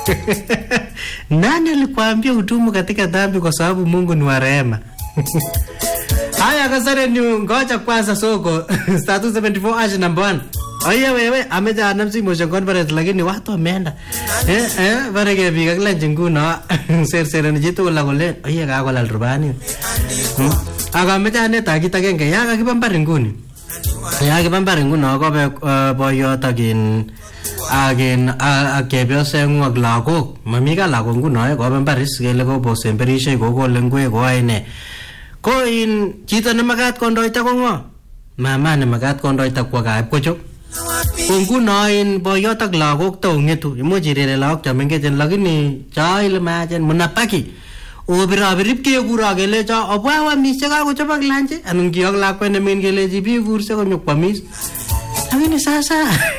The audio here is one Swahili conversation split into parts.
Nani alikwambia utumu katika dhambi kwa sababu Mungu ni wa rehema? Haya kasare ni ngoja kwanza soko. Status 74 ash number 1. Aya wewe ameja anamsi motion conference lakini watu wameenda. Bareke biga kila jinguno ser ni jitu la kole. Aya ka kola rubani. Aga ameja ne takita genge ya ka kibambare nguni. Ya kibambare nguno ko boyot again akebyo ngwag lagok mamiga lagok nguno ko bambaris gele ko bosemberishe ko lengwe ko aine. Ko in chito ne magat kondoita ko ngo. Mama ne magat kondoita kwa gaib ko chok. Nguno in boyot ak lagok to ngetu imuch irere lagok chamengechen lakini chaile majen munapaki obirabirip ke kura gele cha obwa mise ka ko chobak lanje anun kiyok lakwe ne min gele jibi kurse ko nyokwamis lakini sasa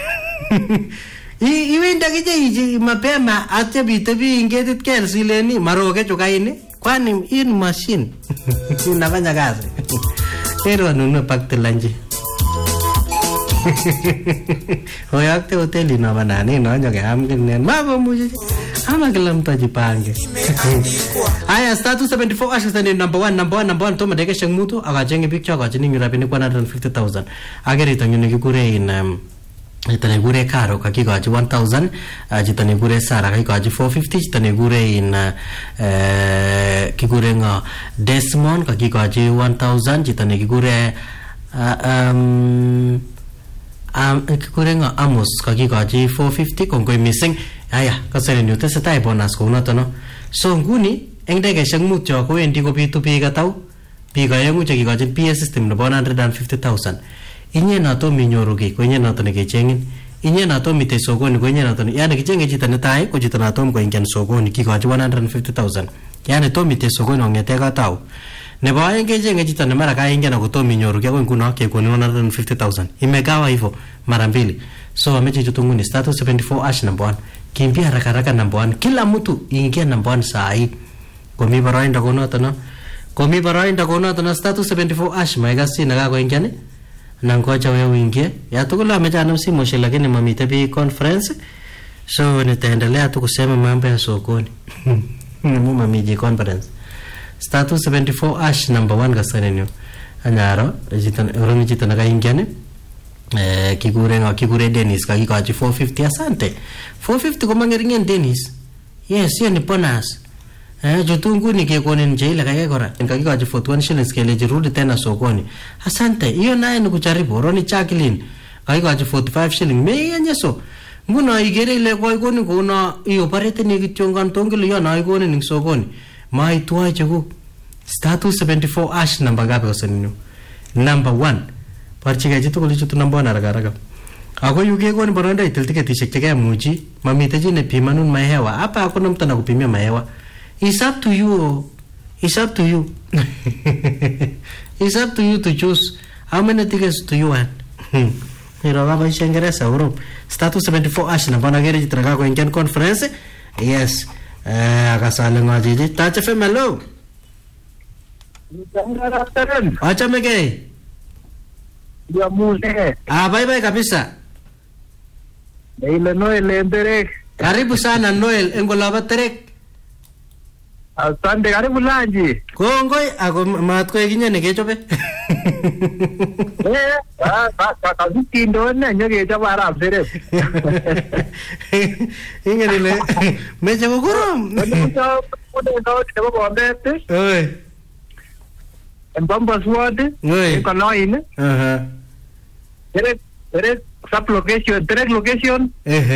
iwenda kije mapema atya bitebi ingetit kel sileni maroge chukaini kwani in machine inafanya kazi pero nunue pakte lanje hoyakte hoteli na banani no nyoke amgen mabo muje ama kila mtu ajipange. Aya status 74 ashes ni number 1 to madeke shang mutu akajenge picture akajini ngirabini 150,000 agerito ngine kikure in itane gure karo kakikoji 1000 jitane gure sara kakikoji 450 jitane gure in kikure nga Desmond kakikoji 1000 jitane kikure kikure nga Amos kakikoji 450 kongoi missing. Aya kasere nyo tesetai bonus ko noto no. So nguni engdege shang mutyo ko wendi ko bitu biga tau biga yangu chekikoji PS system no 150,000. Inye nato minyorugi ko inye nato nekechengin inye nato mite sokoni ko inye nato yani kichenge chito netai ko chito nato ko ingen sokoni kikoji 150,000 yani to mite sokoni ongete ka tau nebo aeng kechenge chito ne mara ka ingen ko to minyorugi ko nguno kekoni 150,000 imegawa hivyo mara mbili. So ameche chutunguni status 74 ash number 1 kimbia haraka number 1 kila mtu ingia number 1 sai komi barainda ko noto no komi barainda ko noto no status 74 ash maigasi naga ko ingiane nangoja wewe uingie ya tukula amejana msimoshe lakini mamita bi conference so nitaendelea tu kusema mambo ya sokoni mama miji conference status 74 ash number 1 gasanenyo anyaro jitan romi jitan naga ingiane kikure Dennis kakikoji 450 asante 450 ko mangeringen Dennis yes hiyo ni bonus jutungu ni kekonin jaila kaya kora kakikoji 41 shillings kele jirudi tena sokoni asante hiyo naye ni kujaribu Roni Jacqueline kakikoji 45 shillings meyenye so nguna igere ile kwa ikoni kuna iyo parete ni kichongan tongilo yo na ikoni ni sokoni maitwa chagu status 74 ash number gapi kosanino number 1 parchiga jitu kuli chutu number 1 haraka ako yuke koni baronda itil tiketishek cheke muji mamite jine pimanun mahewa hapa hakuna mtu anakupimia mahewa. It's up to you. It's up to you. It's up to you to choose how many tickets do you want. Niroga ba Ingereza uro. Status 74 ash na bana gere jitraga ko Indian conference. Yes. Akasale ngajiji. Touch FM hello. Acha mege. Ya mule. Bye kabisa. Ile Noel Enderek. Karibu sana Noel Engolaba Terek. Asante karibu lanji. Kongoi ako matko ekinye nekechobe. Kazi ndone nyokechobe arab serep. Ingene meche kokorom. Nebo bombete. Oi. Bombas ward. Oi. Konoin. Direct sub location, direct location.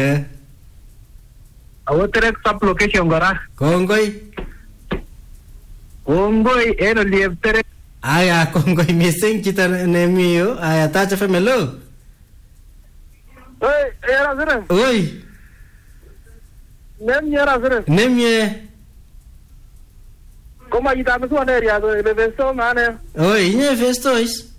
Awo direct sub location gora. Kongoi. Kongoi eno lieptere. Aya kongoi missing chita nemiyo. Aya Touch FM hello. Oi, era sere. Oi. Nemye era sere. Nemye. Koma yita mswa area so Festo mane. Oi, inye Festo is.